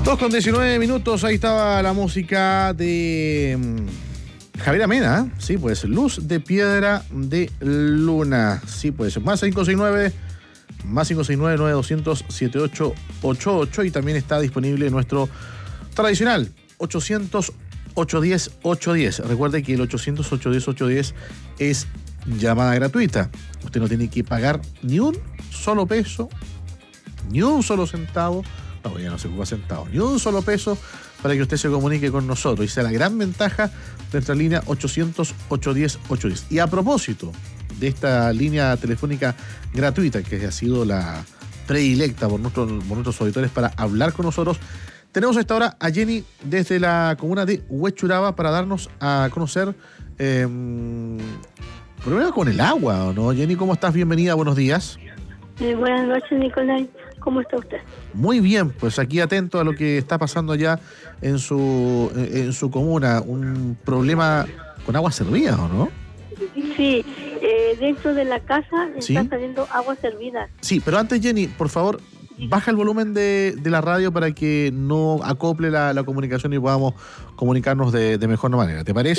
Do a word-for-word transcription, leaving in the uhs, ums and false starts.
dos con diecinueve minutos, ahí estaba la música de mm, Javier Amena, ¿eh? Sí, pues, Luz de Piedra de Luna. Sí, pues, más cinco seis nueve, más cinco seis nueve, nueve dos cero cero, siete ocho ocho ocho, y también está disponible nuestro tradicional ochocientos, ochocientos diez, ochocientos diez. Recuerde que el ochocientos, ochocientos diez, ochocientos diez es llamada gratuita. Usted no tiene que pagar ni un solo peso, ni un solo centavo. No, ya no se ocupa centavos, ni un solo peso para que usted se comunique con nosotros. Y esa es la gran ventaja de nuestra línea ochocientos, ochocientos diez, ochocientos diez. Y a propósito de esta línea telefónica gratuita, que ha sido la predilecta por nuestros, por nuestros auditores para hablar con nosotros, tenemos a esta hora a Jenny desde la comuna de Huechuraba para darnos a conocer eh, problema con el agua, ¿no? Jenny, ¿cómo estás? Bienvenida, buenos días. Eh, buenas noches, Nicolás. ¿Cómo está usted? Muy bien, pues aquí atento a lo que está pasando allá en su en su comuna. Un problema con aguas servidas, ¿o no? Sí, eh, dentro de la casa ¿Sí? está saliendo agua servida. Sí, pero antes, Jenny, por favor, baja el volumen de, de la radio para que no acople la, la comunicación y podamos comunicarnos de, de mejor manera. ¿Te parece?